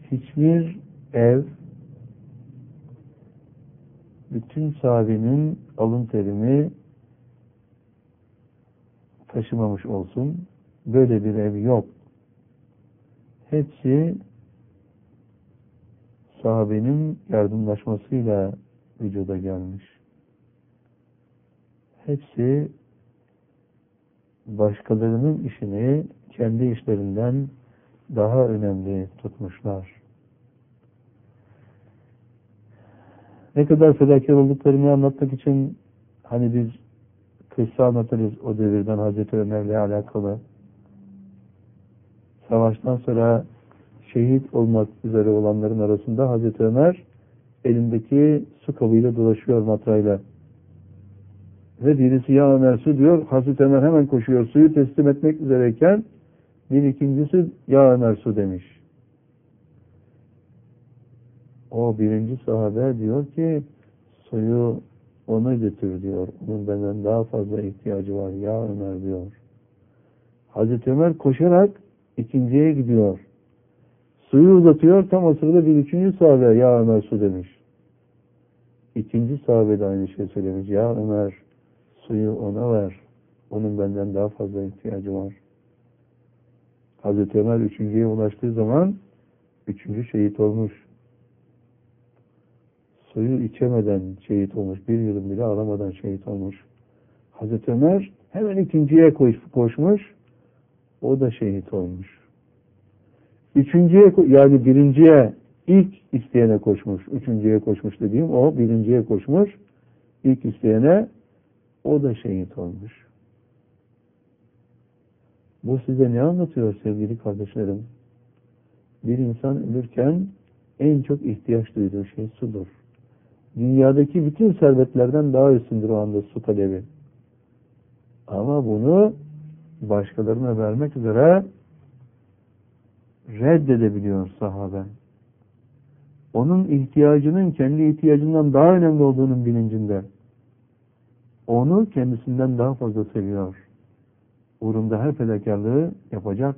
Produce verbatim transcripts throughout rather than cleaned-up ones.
hiçbir ev bütün sahabenin alın terini taşımamış olsun. Böyle bir ev yok. Hepsi sahabenin yardımlaşmasıyla vücuda gelmiş. Hepsi başkalarının işini kendi işlerinden daha önemli tutmuşlar. Ne kadar fedakar olduklarını anlatmak için hani biz kıssa anlatırız o devirden Hazreti Ömer'le alakalı. Savaştan sonra şehit olmak üzere olanların arasında Hazreti Ömer elindeki su kabıyla dolaşıyor matrayla. Ve birisi ya Ömer su diyor. Hazreti Ömer hemen koşuyor. Suyu teslim etmek üzereyken bir ikincisi ya Ömer su demiş. O birinci sahabe diyor ki suyu ona götür diyor. Onun benden daha fazla ihtiyacı var ya Ömer diyor. Hazreti Ömer koşarak ikinciye gidiyor. Suyu uzatıyor. Tam o sırada bir üçüncü sahabe ya Ömer su demiş. İkinci sahabe de aynı şey söylemiş. Ya Ömer suyu ona ver. Onun benden daha fazla ihtiyacı var. Hazreti Ömer üçüncüye ulaştığı zaman üçüncü şehit olmuş. Suyu içemeden şehit olmuş. Bir yudum bile alamadan şehit olmuş. Hazreti Ömer hemen ikinciye koş, koşmuş. O da şehit olmuş. Üçüncüye, yani birinciye ilk isteyene koşmuş. Üçüncüye koşmuş dediğim o. Birinciye koşmuş. İlk isteyene o da şehit olmuş. Bu size ne anlatıyor sevgili kardeşlerim? Bir insan ölürken en çok ihtiyaç duyduğu şey sudur. Dünyadaki bütün servetlerden daha üstündür o anda su talebi. Ama bunu başkalarına vermek üzere reddedebiliyor sahabe. Onun ihtiyacının kendi ihtiyacından daha önemli olduğunun bilincinde. Onu kendisinden daha fazla seviyor. Uğrunda her fedakarlığı yapacak.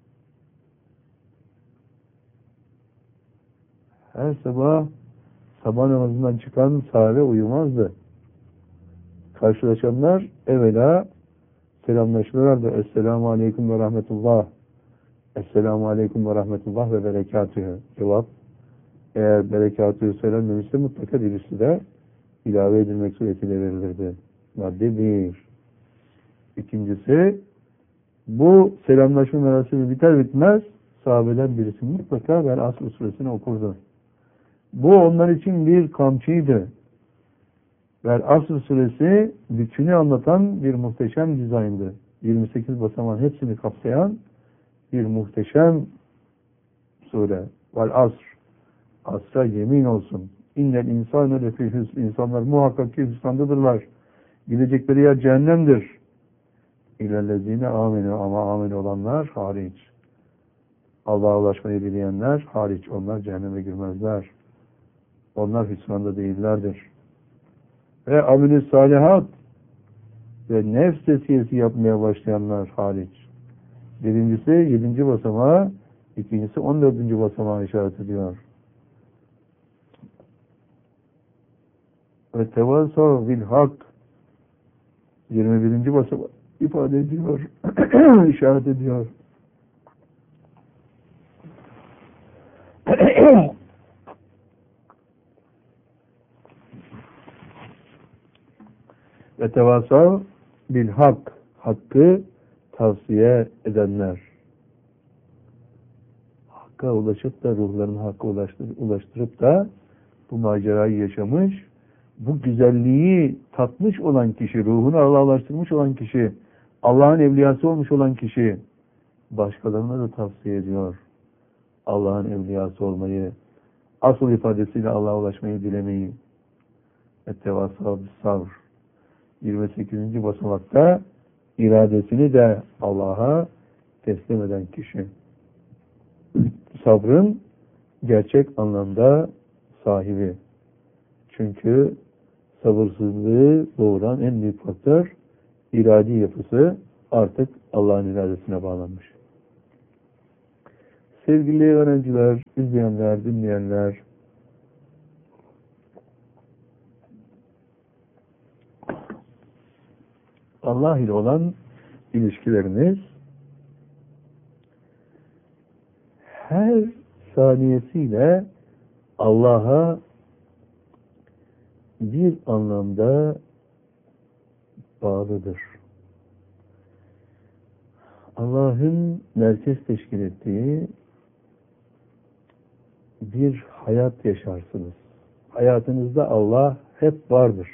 Her sabah sabah namazından çıkan sahabe uyumazdı. Karşılaşanlar evvela selamlaşırlardı. Esselamu aleyküm ve rahmetullah. Esselamu aleyküm ve rahmetullah ve berekatühü. Cevap, eğer berekatühü söylenmemişse mutlaka birisi de ilave edilmek suretiyle verilirdi. Madde bir. İkincisi, bu selamlaşma merasimi biter bitmez sahabeden birisi mutlaka ben Asr suresini okurdu. Bu onlar için bir kamçıydı. Ve Asr suresi bütünü anlatan bir muhteşem dizayndı. yirmi sekiz basamağın hepsini kapsayan bir muhteşem sure. Vel asr. Asra yemin olsun. İnnel insâne lefî hüsn. İnsanlar muhakkak ki hüsrandadırlar. Gidecekleri yer cehennemdir. İlellezîne âmenû. Ama amin olanlar hariç. Allah'a ulaşmayı dileyenler hariç. Onlar cehenneme girmezler. Onlar hüsranda değillerdir. Ve amilü salihat ve nefs tezkiyesi yapmaya başlayanlar hariç. Birincisi yedinci basamağa, ikincisi on dördüncü basamağa işaret ediyor. Ve tevasav bil hak yirmi birinci basamağa ifade ediyor, işaret ediyor. Ve tevasav bil hak, hakkı tavsiye edenler. Hakka ulaşıp da ruhlarını hakka ulaştır, ulaştırıp da bu macerayı yaşamış, bu güzelliği tatmış olan kişi, ruhunu Allah'a ulaştırmış olan kişi, Allah'ın evliyası olmuş olan kişi, başkalarına da tavsiye ediyor. Allah'ın evliyası olmayı, asıl ifadesiyle Allah'a ulaşmayı dilemeyi. Ettevasav bis sabr. yirmi sekizinci basamakta iradesini de Allah'a teslim eden kişi. Sabrın gerçek anlamda sahibi. Çünkü sabırsızlığı doğuran en büyük faktör iradi yapısı artık Allah'ın iradesine bağlanmış. Sevgili öğrenciler, izleyenler, dinleyenler, Allah ile olan ilişkileriniz her saniyesiyle Allah'a bir anlamda bağlıdır. Allah'ın merkez teşkil ettiği bir hayat yaşarsınız. Hayatınızda Allah hep vardır.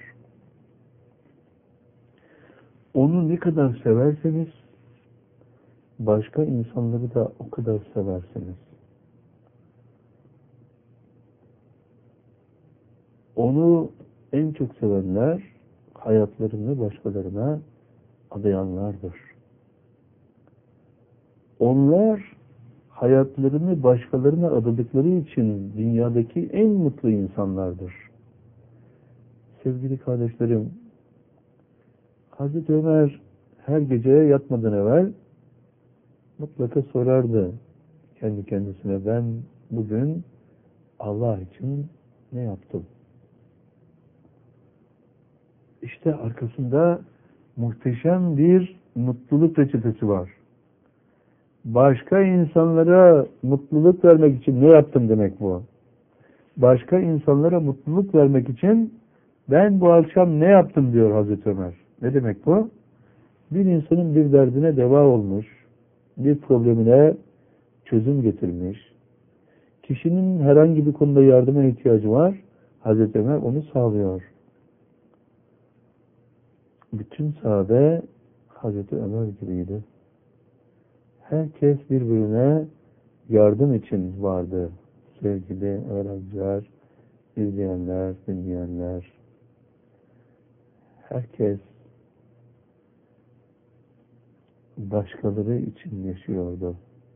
Onu ne kadar severseniz başka insanları da o kadar seversiniz. Onu en çok sevenler hayatlarını başkalarına adayanlardır. Onlar hayatlarını başkalarına adadıkları için dünyadaki en mutlu insanlardır. Sevgili kardeşlerim, Hazreti Ömer her gece yatmadan evvel mutlaka sorardı kendi kendisine, ben bugün Allah için ne yaptım? İşte arkasında muhteşem bir mutluluk reçetesi var. Başka insanlara mutluluk vermek için ne yaptım demek bu. Başka insanlara mutluluk vermek için ben bu akşam ne yaptım diyor Hazreti Ömer. Ne demek bu? Bir insanın bir derdine deva olmuş, bir problemine çözüm getirmiş, kişinin herhangi bir konuda yardıma ihtiyacı var, Hazreti Ömer onu sağlıyor. Bütün sahabe Hazreti Ömer gibiydi. Herkes birbirine yardım için vardı. Sevgili öğrenciler, izleyenler, dinleyenler. Herkes başkaları için yaşıyordu.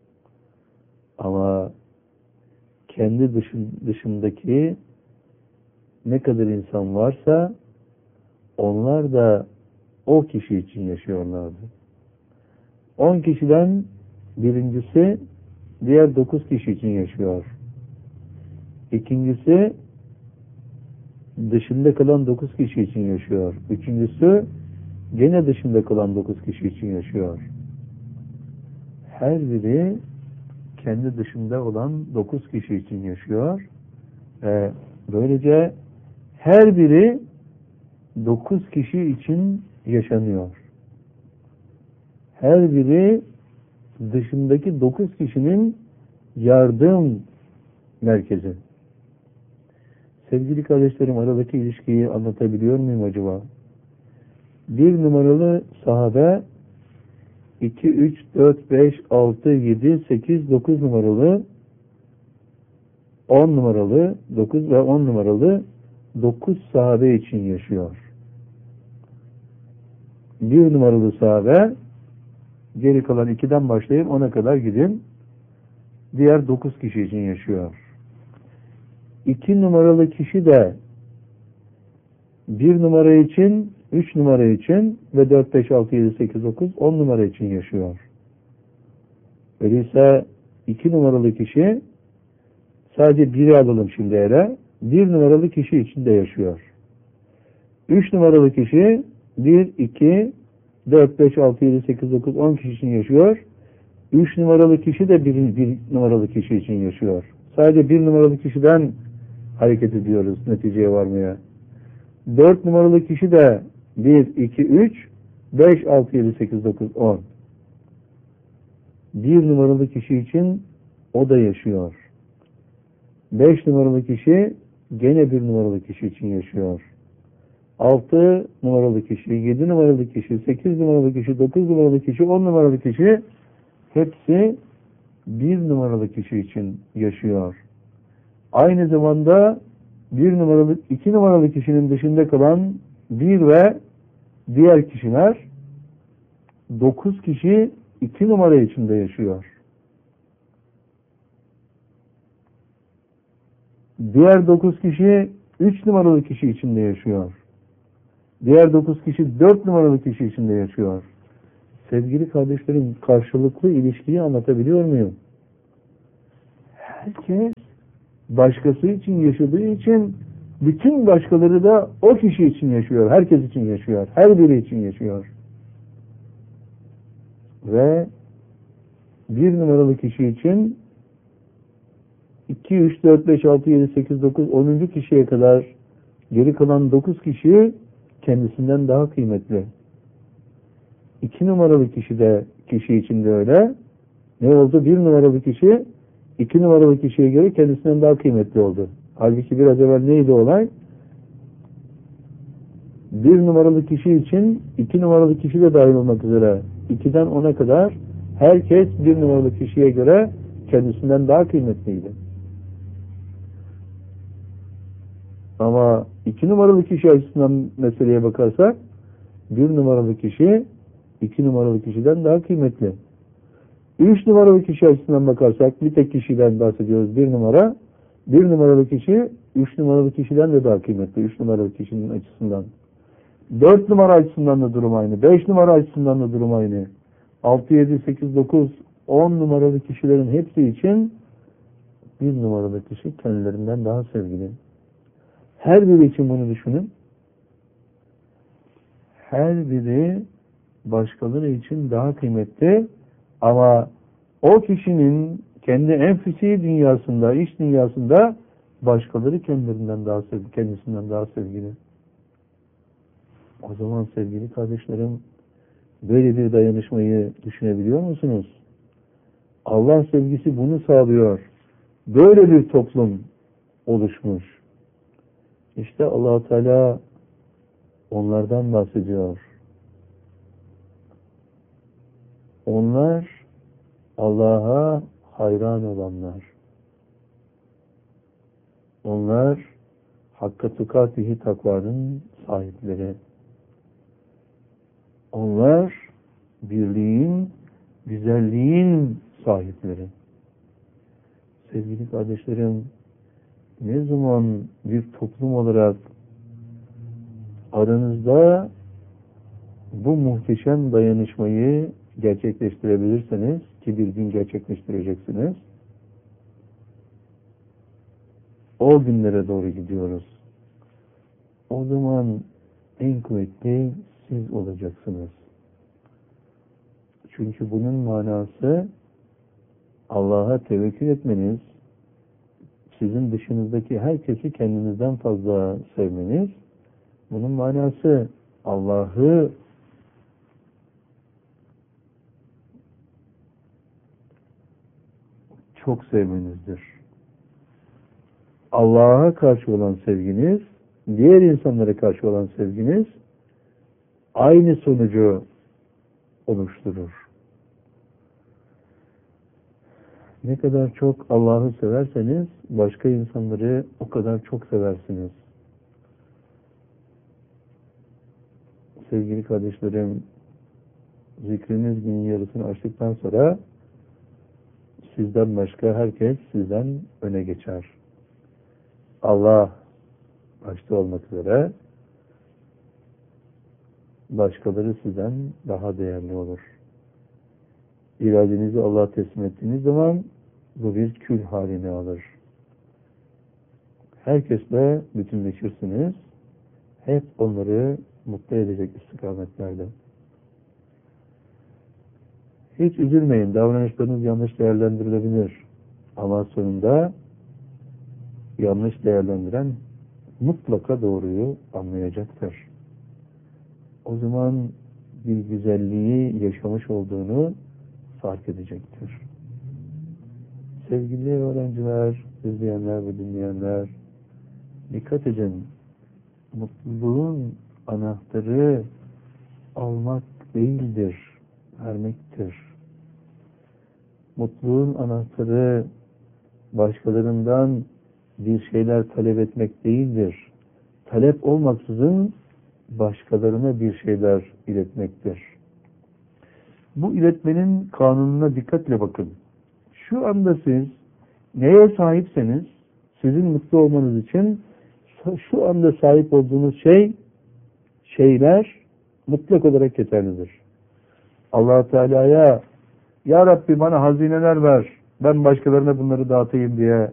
Ama kendi dışın, dışındaki ne kadar insan varsa onlar da o kişi için yaşıyorlardı. On kişiden birincisi diğer dokuz kişi için yaşıyor. İkincisi dışında kalan dokuz kişi için yaşıyor. Üçüncüsü gene dışında kalan dokuz kişi için yaşıyor. Her biri kendi dışında olan dokuz kişi için yaşıyor. Ve böylece her biri dokuz kişi için yaşanıyor. Her biri dışındaki dokuz kişinin yardım merkezi. Sevgili kardeşlerim, aradaki ilişkiyi anlatabiliyor muyum acaba? Bir numaralı sahabe, iki, üç, dört, beş, altı, yedi, sekiz, dokuz numaralı, on numaralı, dokuz ve on numaralı dokuz sahabe için yaşıyor. Bir numaralı sahabe, geri kalan ikiden başlayıp ona kadar gidin, diğer dokuz kişi için yaşıyor. İki numaralı kişi de bir numara için, üç numara için ve dört, beş, altı, yedi, sekiz, dokuz, on numara için yaşıyor. Öyleyse iki numaralı kişi, sadece biri alalım şimdi ele, bir numaralı kişi için de yaşıyor. Üç numaralı kişi bir, iki, dört, beş, altı, yedi, sekiz, dokuz, on kişi için yaşıyor. Üç numaralı kişi de bir, bir numaralı kişi için yaşıyor. Sadece bir numaralı kişiden hareket ediyoruz neticeye varmaya. Dört numaralı kişi de bir, iki, üç, beş, altı, yedi, sekiz, dokuz, on. Bir numaralı kişi için o da yaşıyor. Beş numaralı kişi gene bir numaralı kişi için yaşıyor. Altı numaralı kişi, yedi numaralı kişi, sekiz numaralı kişi, dokuz numaralı kişi, on numaralı kişi hepsi bir numaralı kişi için yaşıyor. Aynı zamanda bir numaralı, iki numaralı kişinin dışında kalan bir ve diğer kişiler dokuz kişi iki numara içinde yaşıyor. Diğer dokuz kişi üç numaralı kişi içinde yaşıyor. Diğer dokuz kişi dört numaralı kişi içinde yaşıyor. Sevgili kardeşlerim, karşılıklı ilişkiyi anlatabiliyor muyum? Herkes başkası için yaşadığı için bütün başkaları da o kişi için yaşıyor. Herkes için yaşıyor. Her biri için yaşıyor. Ve bir numaralı kişi için iki, üç, dört, beş, altı, yedi, sekiz, dokuz, onuncu kişiye kadar geri kalan dokuz kişi kendisinden daha kıymetli. iki numaralı kişi de kişi için de öyle. Ne oldu? Bir numaralı kişi iki numaralı kişiye göre kendisinden daha kıymetli oldu. Halbuki biraz evvel neydi olay? Bir numaralı kişi için iki numaralı kişi de dahil olmak üzere ikiden ona kadar herkes bir numaralı kişiye göre kendisinden daha kıymetliydi. Ama iki numaralı kişi açısından meseleye bakarsak bir numaralı kişi iki numaralı kişiden daha kıymetli. Üç numaralı kişi açısından bakarsak bir tek kişiden bahsediyoruz. Bir numara. Bir numaralı kişi üç numaralı kişiden de daha kıymetli. Üç numaralı kişinin açısından. Dört numara açısından da durum aynı. Beş numara açısından da durum aynı. Altı, yedi, sekiz, dokuz, on numaralı kişilerin hepsi için bir numaralı kişi kendilerinden daha sevgili. Her biri için bunu düşünün. Her biri başkaları için daha kıymetli ama o kişinin kendi enfisi dünyasında, iç dünyasında başkaları kendilerinden daha sevgili, kendisinden daha sevgili. O zaman sevgili kardeşlerim, böyle bir dayanışmayı düşünebiliyor musunuz? Allah sevgisi bunu sağlıyor. Böyle bir toplum oluşmuş. İşte Allah-u Teala onlardan bahsediyor. Onlar Allah'a hayran olanlar. Onlar hakka tukatihi takvanın sahipleri. Onlar birliğin, güzelliğin sahipleri. Sevgili kardeşlerim, ne zaman bir toplum olarak aranızda bu muhteşem dayanışmayı gerçekleştirebilirseniz, ki bir gün gerçekleştireceksiniz, o günlere doğru gidiyoruz. O zaman en kuvvetli siz olacaksınız. Çünkü bunun manası Allah'a tevekkül etmeniz, sizin dışınızdaki herkesi kendinizden fazla sevmeniz, bunun manası Allah'ı çok sevmenizdir. Allah'a karşı olan sevginiz, diğer insanlara karşı olan sevginiz aynı sonucu oluşturur. Ne kadar çok Allah'ı severseniz başka insanları o kadar çok seversiniz. Sevgili kardeşlerim, zikriniz günün yarısını açtıktan sonra sizden başka herkes sizden öne geçer. Allah başta olmak üzere başkaları sizden daha değerli olur. İradenizi Allah'a teslim ettiğiniz zaman bu bir kül halini alır. Herkesle bütünleşirsiniz. Hep onları mutlu edecek istikametlerde. Hiç üzülmeyin. Davranışlarınız yanlış değerlendirilebilir. Ama sonunda yanlış değerlendiren mutlaka doğruyu anlayacaktır. O zaman bir güzelliği yaşamış olduğunu fark edecektir. Sevgili öğrenciler, izleyenler ve dinleyenler, dikkat edin. Mutluluğun anahtarı almak değildir, vermektir. Mutluluğun anahtarı başkalarından bir şeyler talep etmek değildir. Talep olmaksızın başkalarına bir şeyler iletmektir. Bu iletmenin kanununa dikkatle bakın. Şu anda siz neye sahipseniz, sizin mutlu olmanız için şu anda sahip olduğunuz şey, şeyler mutlak olarak yeterlidir. Allah-u Teala'ya, Ya Rabbi bana hazineler ver, ben başkalarına bunları dağıtayım diye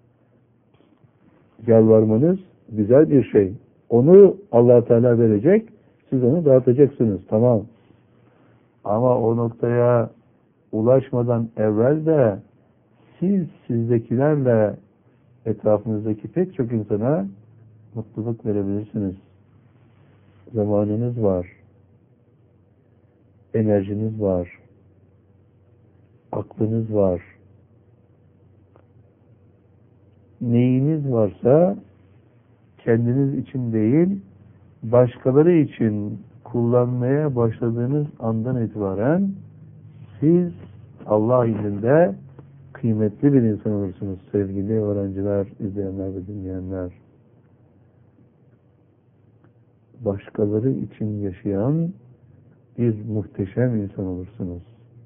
yalvarmanız güzel bir şey. Onu Allah Teala verecek, siz onu dağıtacaksınız. Tamam. Ama o noktaya ulaşmadan evvel de siz sizdekilerle etrafınızdaki pek çok insana mutluluk verebilirsiniz. Zamanınız var. Enerjiniz var. Aklınız var. Neyiniz varsa kendiniz için değil, başkaları için kullanmaya başladığınız andan itibaren siz Allah indinde kıymetli bir insan olursunuz sevgili öğrenciler, izleyenler ve dinleyenler. Başkaları için yaşayan bir muhteşem insan olursunuz.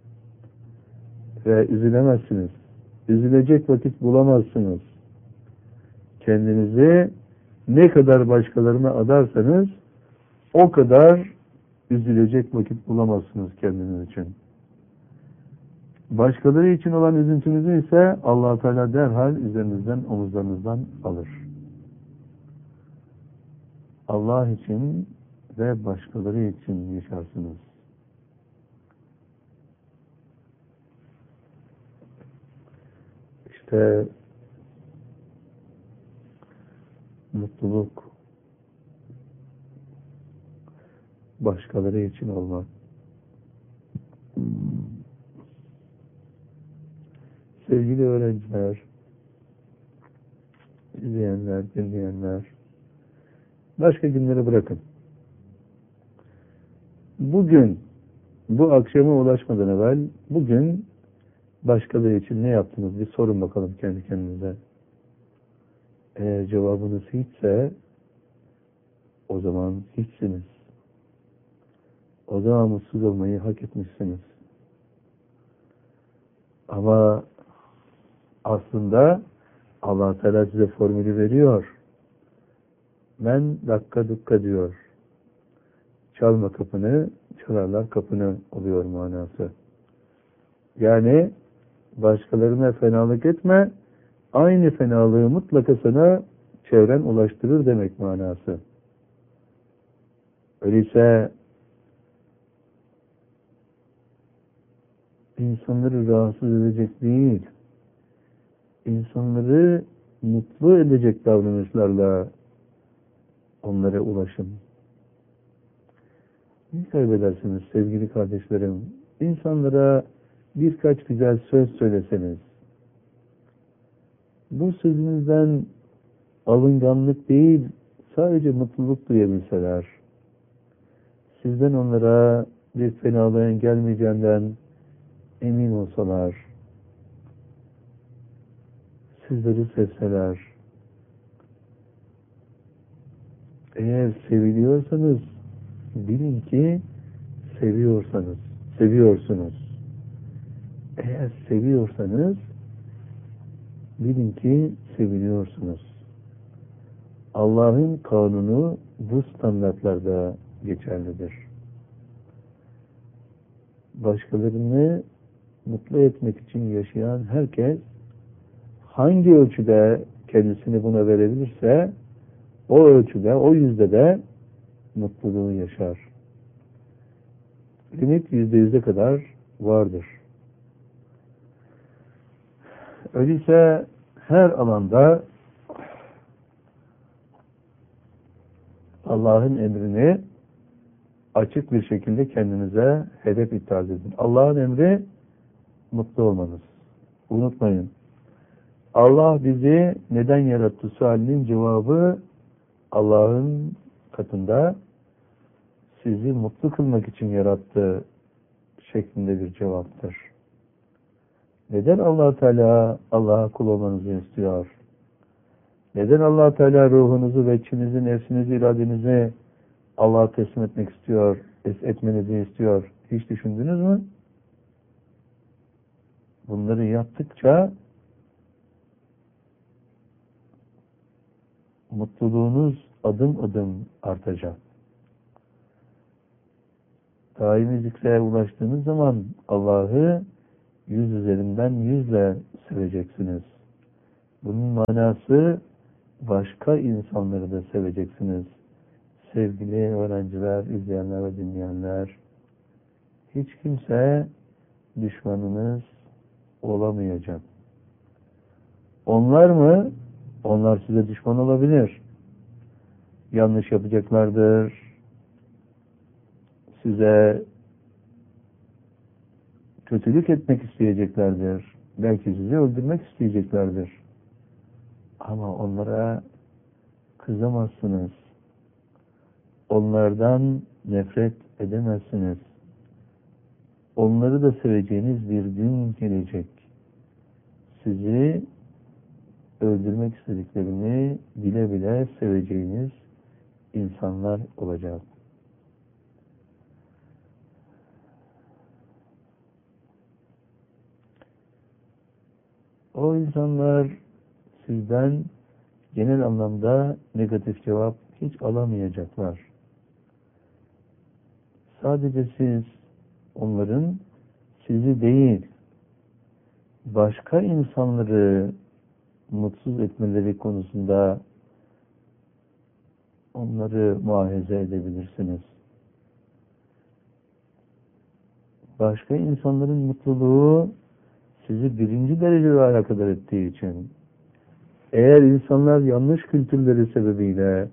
Ve üzülemezsiniz. Üzülecek vakit bulamazsınız. Kendinizi ne kadar başkalarına adarsanız o kadar üzülecek vakit bulamazsınız kendiniz için. Başkaları için olan üzüntünüzü ise Allah Teala derhal üzerinizden, omuzlarınızdan alır. Allah için ve başkaları için yaşarsınız. İşte mutluluk başkaları için olmak. Sevgili öğrenciler, izleyenler, dinleyenler, başka günleri bırakın. Bugün, bu akşama ulaşmadan evvel, bugün başkaları için ne yaptınız? Bir sorun bakalım kendi kendinize. Eğer cevabınız hiçse, o zaman hiçsiniz. O zaman mutsuz olmayı hak etmişsiniz. Ama aslında Allah Teala size formülü veriyor. Men dakika dukka diyor. Çalma kapını, çalarlar kapını oluyor manası. Yani başkalarına fenalık etme, aynı fenalığı mutlaka sana çevren ulaştırır demek manası. Öyleyse insanları rahatsız edecek değil, insanları mutlu edecek davranışlarla onlara ulaşın. Ne kaybedersiniz sevgili kardeşlerim? İnsanlara birkaç güzel söz söyleseniz, bu sözünüzden alınganlık değil, sadece mutluluk duyabilseler, sizden onlara bir fenalığın gelmeyeceğinden emin olsalar, sizleri sevseler, eğer seviliyorsanız bilin ki seviyorsanız, seviyorsunuz. Eğer seviyorsanız bilin ki seviliyorsunuz. Allah'ın kanunu bu standartlarda geçerlidir. Başkalarını mutlu etmek için yaşayan herkes hangi ölçüde kendisini buna verebilirse o ölçüde, o yüzde de mutluluğu yaşar. Limit yüzde yüze kadar vardır. Öyleyse her alanda Allah'ın emrini açık bir şekilde kendinize hedef itaat edin. Allah'ın emri mutlu olmanız. Unutmayın. Allah bizi neden yarattı sualinin cevabı Allah'ın katında sizi mutlu kılmak için yarattı şeklinde bir cevaptır. Neden Allah Teala Allah'a kul olmanızı istiyor? Neden Allah Teala ruhunuzu ve içinizi, nefsinizi, iradenizi Allah'a teslim etmek istiyor, etmenizi istiyor? Hiç düşündünüz mü? Bunları yaptıkça mutluluğunuz adım adım artacak. Daimi zikre ulaştığınız zaman Allah'ı yüz üzerinden yüzle seveceksiniz. Bunun manası başka insanları da seveceksiniz. Sevgili öğrenciler, izleyenler ve dinleyenler, hiç kimse düşmanınız olamayacak. Onlar mı? Onlar size düşman olabilir. Yanlış yapacaklardır. Size kötülük etmek isteyeceklerdir. Belki sizi öldürmek isteyeceklerdir. Ama onlara kızamazsınız. Onlardan nefret edemezsiniz. Onları da seveceğiniz bir gün gelecek. Sizi öldürmek istediklerini bile bile seveceğiniz insanlar olacak. O insanlar sizden genel anlamda negatif cevap hiç alamayacaklar. Sadece siz onların sizi değil, başka insanları mutsuz etmeleri konusunda onları muahaze edebilirsiniz. Başka insanların mutluluğu sizi birinci derecede alakadar ettiği için, eğer insanlar yanlış kültürleri sebebiyle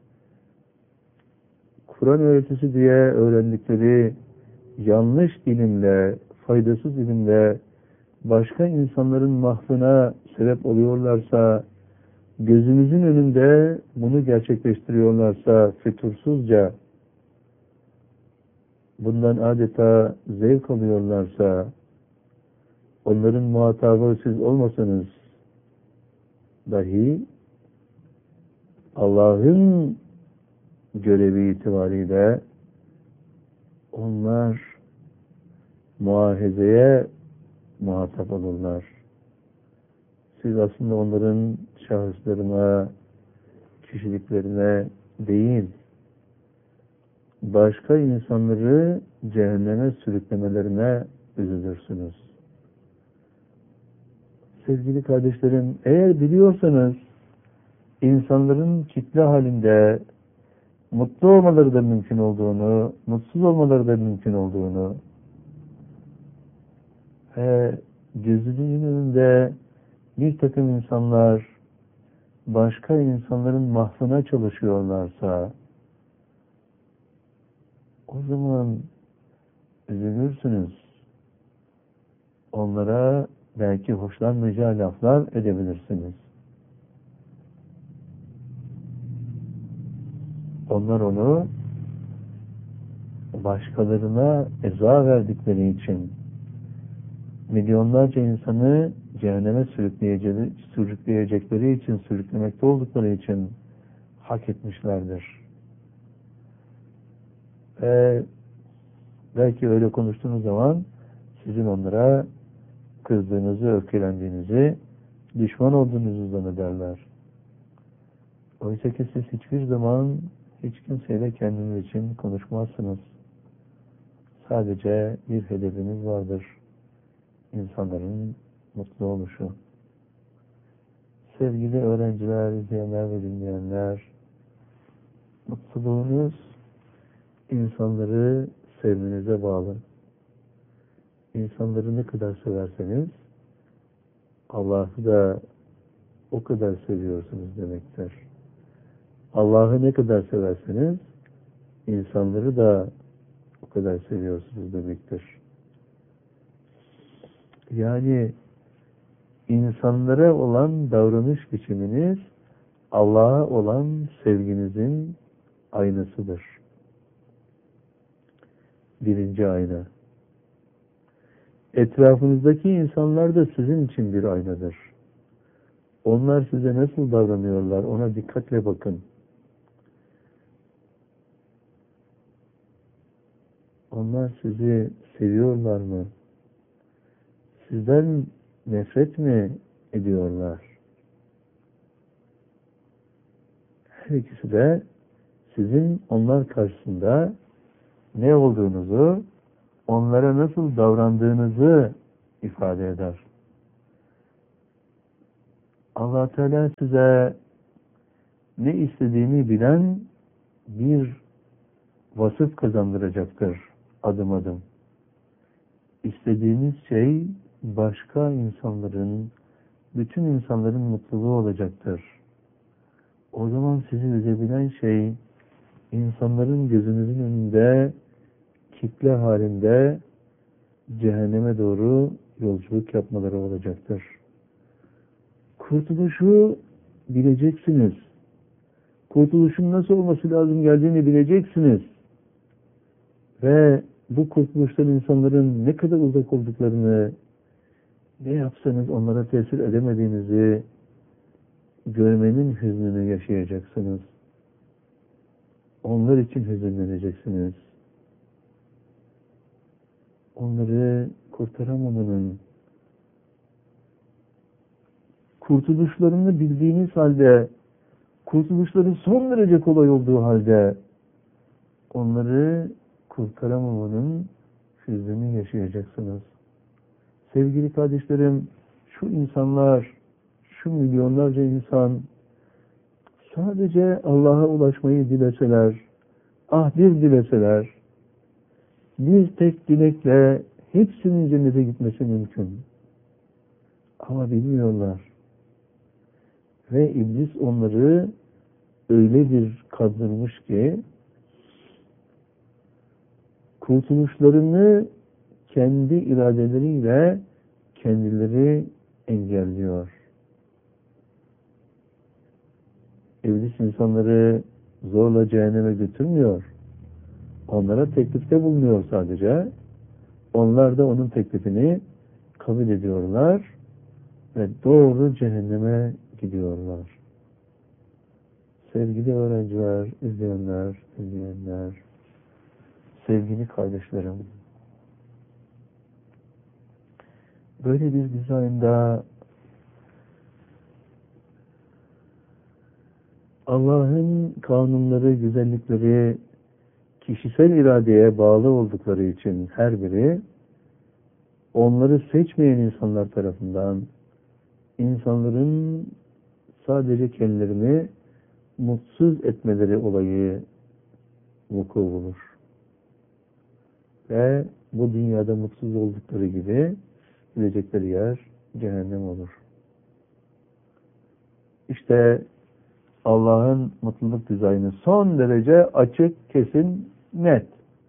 Kur'an öğretisi diye öğrendikleri yanlış ilimle, faydasız ilimle başka insanların mahvına sebep oluyorlarsa, gözünüzün önünde bunu gerçekleştiriyorlarsa fütursuzca, bundan adeta zevk alıyorlarsa, onların muhatabı siz olmasanız dahi Allah'ın görevi itibariyle onlar muahezeye muhatap olurlar. Siz aslında onların şahıslarına, kişiliklerine değil, başka insanları cehenneme sürüklemelerine üzülürsünüz. Sevgili kardeşlerim, eğer biliyorsanız insanların kitle halinde mutlu olmaları da mümkün olduğunu, mutsuz olmaları da mümkün olduğunu ve gözünün önünde bir takım insanlar başka insanların mahvına çalışıyorlarsa o zaman üzülürsünüz. Onlara belki hoşlanmayacağı laflar edebilirsiniz. Onlar onu başkalarına eza verdikleri için, milyonlarca insanı cehenneme sürükleyecekleri için, sürüklemekte oldukları için hak etmişlerdir. Ve belki öyle konuştuğunuz zaman sizin onlara kızdığınızı, öfkelendiğinizi, düşman olduğunuzu zannederler. Oysa ki siz hiçbir zaman hiç kimseyle kendiniz için konuşmazsınız. Sadece bir hedefiniz vardır. İnsanların mutlu oluşu. Sevgili öğrenciler, izleyenler ve dinleyenler, mutluluğunuz insanları sevmenize bağlı. İnsanları ne kadar severseniz Allah'ı da o kadar seviyorsunuz demektir. Allah'ı ne kadar severseniz insanları da o kadar seviyorsunuz demektir. Yani insanlara olan davranış biçiminiz Allah'a olan sevginizin aynasıdır. Birinci ayna. Etrafınızdaki insanlar da sizin için bir aynadır. Onlar size nasıl davranıyorlar, ona dikkatle bakın. Onlar sizi seviyorlar mı? Sizden nefret mi ediyorlar? Her ikisi de sizin onlar karşısında ne olduğunuzu, onlara nasıl davrandığınızı ifade eder. Allah Teala size ne istediğini bilen bir vasıf kazandıracaktır adım adım. İstediğiniz şey başka insanların, bütün insanların mutluluğu olacaktır. O zaman sizi üzebilen şey insanların gözünüzün önünde kitle halinde cehenneme doğru yolculuk yapmaları olacaktır. Kurtuluşu bileceksiniz. Kurtuluşun nasıl olması lazım geldiğini bileceksiniz. Ve bu kurtuluştan insanların ne kadar uzak olduklarını, ne yapsanız onlara tesir edemediğinizi görmenin hüznünü yaşayacaksınız. Onlar için hüzünleneceksiniz. Onları kurtaramamanın, kurtuluşlarını bildiğiniz halde, kurtuluşların son derece kolay olduğu halde, onları kurtaramamanın hüznünü yaşayacaksınız. Sevgili kardeşlerim, şu insanlar, şu milyonlarca insan sadece Allah'a ulaşmayı dileseler, ah bir dileseler, bir tek dilekle hepsinin cennete gitmesi mümkün. Ama bilmiyorlar. Ve iblis onları öyle bir kandırmış ki kurtuluşlarını kendi iradeleriyle kendileri engelliyor. İblis insanları zorla cehenneme götürmüyor. Onlara teklifte bulunuyor sadece. Onlar da onun teklifini kabul ediyorlar ve doğru cehenneme gidiyorlar. Sevgili öğrenciler, izleyenler, dinleyenler, sevgili kardeşlerim, böyle bir dizaynda Allah'ın kanunları, güzellikleri kişisel iradeye bağlı oldukları için her biri onları seçmeyen insanlar tarafından insanların sadece kendilerini mutsuz etmeleri olayı vuku bulur. Ve bu dünyada mutsuz oldukları gibi gidecekleri yer cehennem olur. İşte Allah'ın mutluluk dizaynı son derece açık, kesin, net.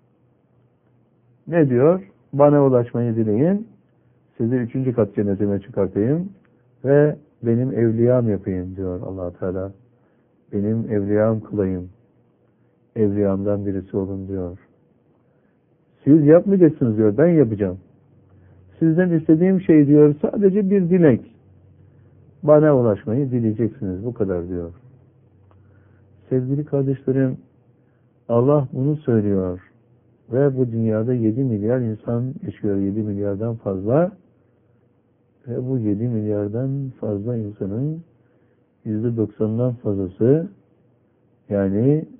Ne diyor? Bana ulaşmayı dileyin, sizi üçüncü kat cennetime çıkartayım ve benim evliyam yapayım diyor Allah Teala. Benim evliyam kılayım. Evliyamdan birisi olun diyor. Siz yapmayacaksınız diyor, ben yapacağım. Sizden istediğim şey diyor, sadece bir dilek. Bana ulaşmayı dileyeceksiniz, bu kadar diyor. Sevgili kardeşlerim, Allah bunu söylüyor. Ve bu dünyada yedi milyar insan yaşıyor, yedi milyardan fazla. Ve bu yedi milyardan fazla insanın yüzde doksanından fazlası, yani